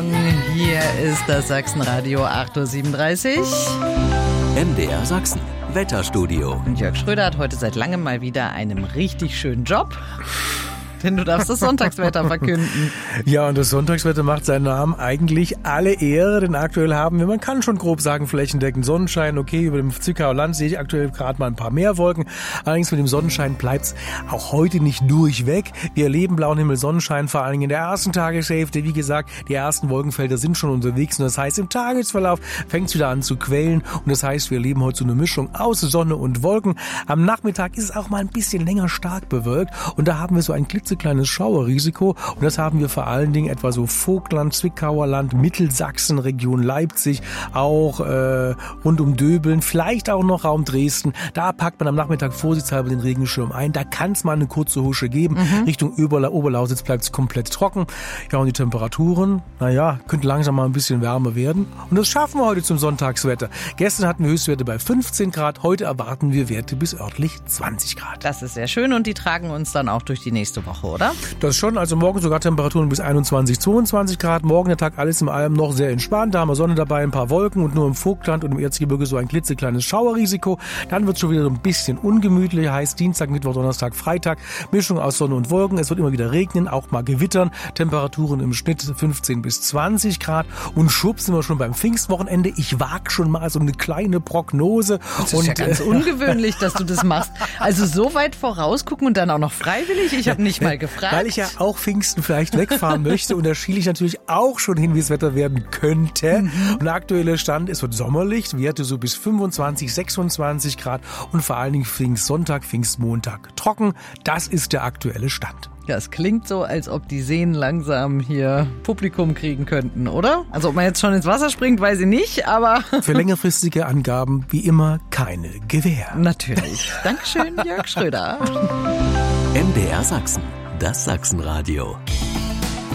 Morgen. Hier ist das Sachsenradio 8.37 Uhr. MDR Sachsen, Wetterstudio. Und Jörg Schröder hat heute seit langem mal wieder einen richtig schönen Job. Denn du darfst das Sonntagswetter verkünden. Ja, und das Sonntagswetter macht seinen Namen eigentlich alle Ehre, denn aktuell haben wir, man kann schon grob sagen, flächendeckend Sonnenschein. Okay, über dem Zwickauer Land sehe ich aktuell gerade mal ein paar mehr Wolken. Allerdings mit dem Sonnenschein bleibt's auch heute nicht durchweg. Wir erleben blauen Himmel, Sonnenschein, vor allen Dingen in der ersten Tageshälfte. Wie gesagt, die ersten Wolkenfelder sind schon unterwegs und das heißt, im Tagesverlauf fängt's wieder an zu quellen und das heißt, wir erleben heute so eine Mischung aus Sonne und Wolken. Am Nachmittag ist es auch mal ein bisschen länger stark bewölkt und da haben wir so ein klitzekleines Schauerrisiko und das haben wir vor allen Dingen etwa so Vogtland, Zwickauer Land, Mittelsachsen, Region Leipzig, auch rund um Döbeln, vielleicht auch noch Raum Dresden. Da packt man am Nachmittag vorsichtshalber den Regenschirm ein. Da kann es mal eine kurze Husche geben. Richtung Oberlausitz bleibt es komplett trocken. Ja, und die Temperaturen, könnte langsam mal ein bisschen wärmer werden. Und das schaffen wir heute zum Sonntagswetter. Gestern hatten wir Höchstwerte bei 15 Grad, heute erwarten wir Werte bis örtlich 20 Grad. Das ist sehr schön und die tragen uns dann auch durch die nächste Woche, oder? Das schon, also morgen sogar Temperaturen bis 21, 22 Grad. Morgen der Tag alles in allem noch sehr entspannt. Da haben wir Sonne dabei, ein paar Wolken und nur im Vogtland und im Erzgebirge so ein klitzekleines Schauerrisiko. Dann wird es schon wieder so ein bisschen ungemütlich. Heißt Dienstag, Mittwoch, Donnerstag, Freitag. Mischung aus Sonne und Wolken. Es wird immer wieder regnen, auch mal gewittern. Temperaturen im Schnitt 15 bis 20 Grad. Und schwupp sind wir schon beim Pfingstwochenende. Ich wage schon mal so eine kleine Prognose. Das ist ja ganz ungewöhnlich, dass du das machst. Also so weit vorausgucken und dann auch noch freiwillig? Ich habe nicht mal gefragt. Weil ich ja auch Pfingsten vielleicht wegfahren möchte und da schiele ich natürlich auch schon hin, wie es Wetter werden könnte. Und der aktuelle Stand, es wird sommerlich, Werte so bis 25, 26 Grad und vor allen Dingen Pfingstsonntag, Pfingstmontag trocken. Das ist der aktuelle Stand. Ja, es klingt so, als ob die Seen langsam hier Publikum kriegen könnten, oder? Also ob man jetzt schon ins Wasser springt, weiß ich nicht, aber... Für längerfristige Angaben wie immer keine Gewähr. Natürlich. Dankeschön, Jörg Schröder. MDR Sachsen, das Sachsenradio.